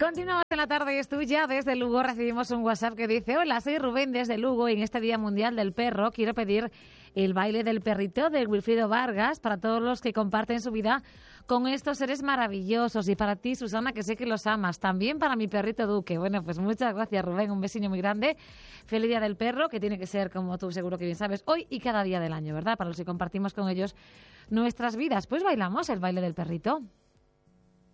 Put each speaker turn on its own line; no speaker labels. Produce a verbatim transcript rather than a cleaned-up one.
Continuamos en la tarde y es tuya. Desde Lugo recibimos un WhatsApp que dice: hola, soy Rubén desde Lugo y en este Día Mundial del Perro quiero pedir el baile del perrito de Wilfrido Vargas para todos los que comparten su vida con estos seres maravillosos, y para ti, Susana, que sé que los amas, también para mi perrito Duque. Bueno, pues muchas gracias, Rubén, un besillo muy grande. Feliz Día del Perro, que tiene que ser, como tú seguro que bien sabes, hoy y cada día del año, ¿verdad? Para los que compartimos con ellos nuestras vidas. Pues bailamos el baile del perrito.